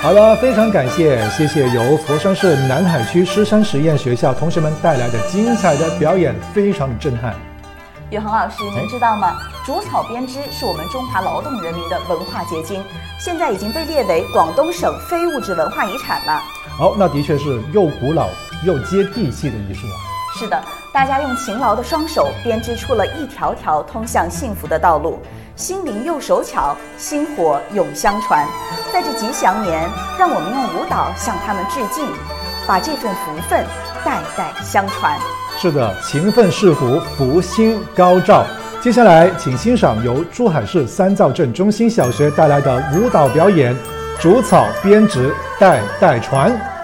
好了，非常感谢由佛山市南海区狮山实验学校同学们带来的精彩的表演，非常的震撼。 宇恒老师，您知道吗？竹草编织是我们中华劳动人民的文化结晶，现在已经被列为广东省非物质文化遗产了。 好，那的确是又古老又接地气的艺术啊。 是的，大家用勤劳的双手编织出了一条条通向幸福的道路，心灵又手巧，薪火永相传。在这吉祥年，让我们用舞蹈向他们致敬，把这份福分代代相传。 是的，勤奋是福，福星高照。接下来请欣赏由珠海市三灶镇中心小学带来的舞蹈表演《竹草编织代代传》。